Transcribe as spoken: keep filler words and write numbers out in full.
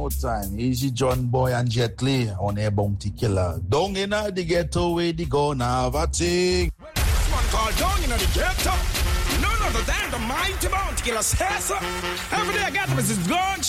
more time. Easy John Boy and Jet Li on a bounty killer. Down in the ghetto where they go now have a thing. Well, this one called Down in the Ghetto. None other than the mighty bounty killer says so. Every day I got them is his gun.